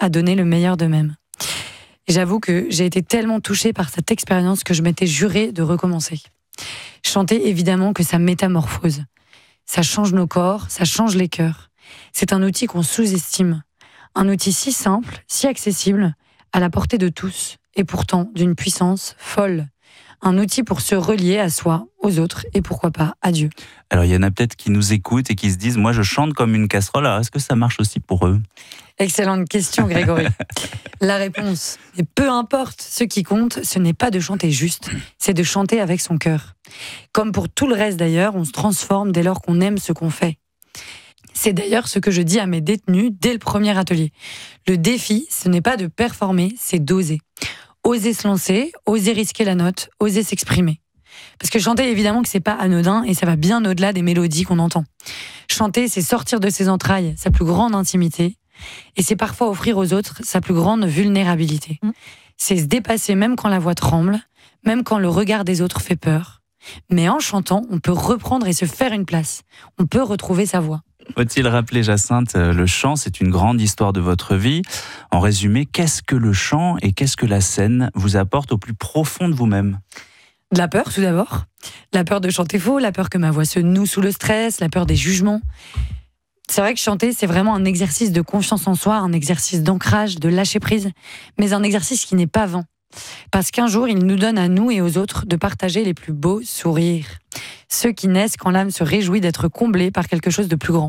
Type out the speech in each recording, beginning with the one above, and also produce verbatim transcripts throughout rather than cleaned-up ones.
à donner le meilleur d'eux-mêmes. Et j'avoue que j'ai été tellement touchée par cette expérience que je m'étais jurée de recommencer. Chanter, évidemment que ça métamorphose. Ça change nos corps, ça change les cœurs. C'est un outil qu'on sous-estime. Un outil si simple, si accessible, à la portée de tous, et pourtant d'une puissance folle. Un outil pour se relier à soi, aux autres, et pourquoi pas à Dieu. Alors il y en a peut-être qui nous écoutent et qui se disent « Moi je chante comme une casserole, alors est-ce que ça marche aussi pour eux ?» Excellente question, Grégory. La réponse, et peu importe ce qui compte, ce n'est pas de chanter juste, c'est de chanter avec son cœur. Comme pour tout le reste d'ailleurs, on se transforme dès lors qu'on aime ce qu'on fait. C'est d'ailleurs ce que je dis à mes détenus dès le premier atelier. Le défi, ce n'est pas de performer, c'est d'oser. Oser se lancer, oser risquer la note, oser s'exprimer. Parce que chanter, évidemment que c'est pas anodin et ça va bien au-delà des mélodies qu'on entend. Chanter, c'est sortir de ses entrailles sa plus grande intimité et c'est parfois offrir aux autres sa plus grande vulnérabilité. Mmh. C'est se dépasser même quand la voix tremble, même quand le regard des autres fait peur. Mais en chantant, on peut reprendre et se faire une place. On peut retrouver sa voix. Faut-il rappeler, Jacinthe, le chant, c'est une grande histoire de votre vie. En résumé, qu'est-ce que le chant et qu'est-ce que la scène vous apporte au plus profond de vous-même ? De la peur, tout d'abord. La peur de chanter faux, la peur que ma voix se noue sous le stress, la peur des jugements. C'est vrai que chanter, c'est vraiment un exercice de confiance en soi, un exercice d'ancrage, de lâcher prise, mais un exercice qui n'est pas vain. Parce qu'un jour, il nous donne à nous et aux autres de partager les plus beaux sourires. Ceux qui naissent quand l'âme se réjouit d'être comblée par quelque chose de plus grand.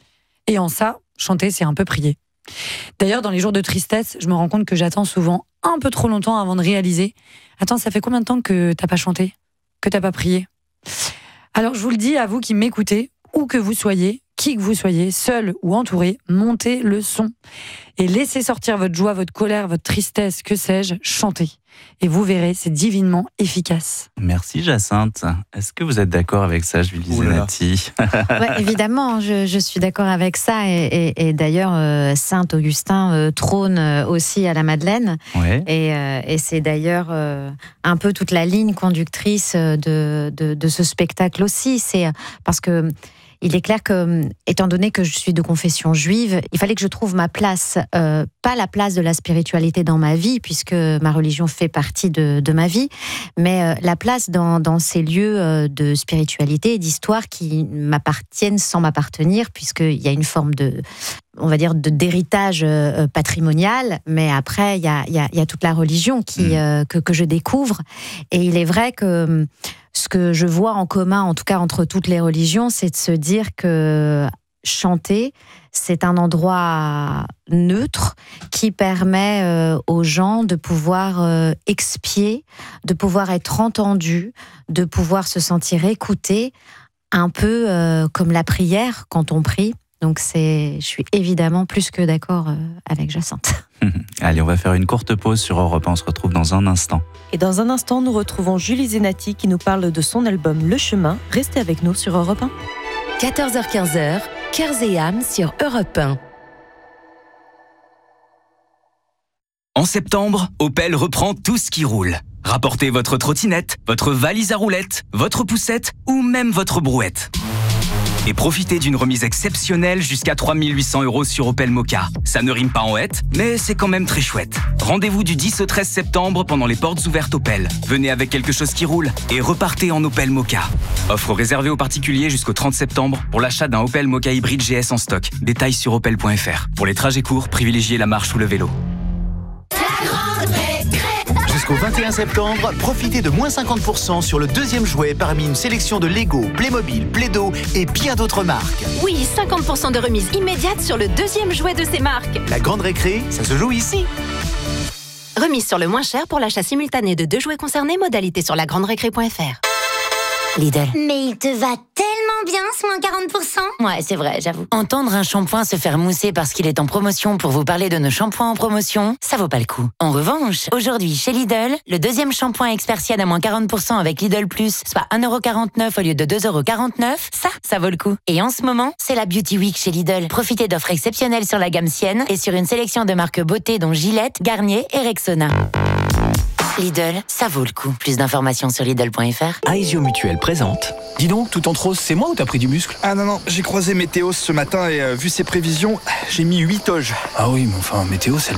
Et en ça, chanter, c'est un peu prier. D'ailleurs, dans les jours de tristesse, je me rends compte que j'attends souvent un peu trop longtemps avant de réaliser « Attends, ça fait combien de temps que t'as pas chanté ? Que t'as pas prié ?» Alors je vous le dis, à vous qui m'écoutez, où que vous soyez, qui que vous soyez, seul ou entouré, montez le son. Et laissez sortir votre joie, votre colère, votre tristesse, que sais-je, chantez. Et vous verrez, c'est divinement efficace. Merci Jacinthe. Est-ce que vous êtes d'accord avec ça, Julie Zenati ? Ouais, évidemment, je, je suis d'accord avec ça. Et, et, et d'ailleurs, euh, Saint Augustin euh, trône aussi à la Madeleine. Ouais. Et, euh, et c'est d'ailleurs euh, un peu toute la ligne conductrice de, de, de ce spectacle aussi. C'est parce que il est clair que, étant donné que je suis de confession juive, il fallait que je trouve ma place, euh, pas la place de la spiritualité dans ma vie, puisque ma religion fait partie de, de ma vie, mais euh, la place dans, dans ces lieux euh, de spiritualité et d'histoire qui m'appartiennent sans m'appartenir, puisqu'il y a une forme de, on va dire, de, d'héritage euh, patrimonial, mais après, il y a, y a, y a toute la religion qui, euh, que, que je découvre. Et il est vrai que ce que je vois en commun, en tout cas entre toutes les religions, c'est de se dire que chanter, c'est un endroit neutre qui permet euh, aux gens de pouvoir euh, expier, de pouvoir être entendus, de pouvoir se sentir écoutés, un peu euh, comme la prière quand on prie. Donc c'est, je suis évidemment plus que d'accord euh, avec Jacinthe. Allez, on va faire une courte pause sur Europe un. On se retrouve dans un instant. Et dans un instant, nous retrouvons Julie Zenati qui nous parle de son album Le Chemin. Restez avec nous sur Europe un. quatorze heures quinze, Cœurs et âmes sur Europe un. En septembre, Opel reprend tout ce qui roule. Rapportez votre trottinette, votre valise à roulettes, votre poussette ou même votre brouette. Et profitez d'une remise exceptionnelle jusqu'à trois mille huit cents euros sur Opel Mokka. Ça ne rime pas en hête, mais c'est quand même très chouette. Rendez-vous du dix au treize septembre pendant les portes ouvertes Opel. Venez avec quelque chose qui roule et repartez en Opel Mokka. Offre réservée aux particuliers jusqu'au trente septembre pour l'achat d'un Opel Mokka hybride G S en stock. Détails sur opel point f r. Pour les trajets courts, privilégiez la marche ou le vélo. Jusqu'au vingt et un septembre, profitez de moins cinquante pour cent sur le deuxième jouet parmi une sélection de Lego, Playmobil, Play-Doh et bien d'autres marques. Oui, cinquante pour cent de remise immédiate sur le deuxième jouet de ces marques. La grande récré, ça se joue ici. Remise sur le moins cher pour l'achat simultané de deux jouets concernés, modalité sur la grande récré point f r. Lidl. Mais il te va tellement bien ce moins quarante pour cent. Ouais, c'est vrai, j'avoue. Entendre un shampoing se faire mousser parce qu'il est en promotion pour vous parler de nos shampoings en promotion, ça vaut pas le coup. En revanche, aujourd'hui chez Lidl, le deuxième shampoing expertienne à moins quarante pour cent avec Lidl Plus, soit un euro quarante-neuf au lieu de deux euros quarante-neuf, ça, ça vaut le coup. Et en ce moment, c'est la Beauty Week chez Lidl. Profitez d'offres exceptionnelles sur la gamme Sienne et sur une sélection de marques beauté dont Gillette, Garnier et Rexona. Lidl, ça vaut le coup. Plus d'informations sur Lidl point f r. Aesio Mutuelle présente. Dis donc, tout en rose, c'est moi ou t'as pris du muscle ? Ah non, non, j'ai croisé Météos ce matin et euh, vu ses prévisions, j'ai mis huit toges. Ah oui, mais enfin, Météos, c'est le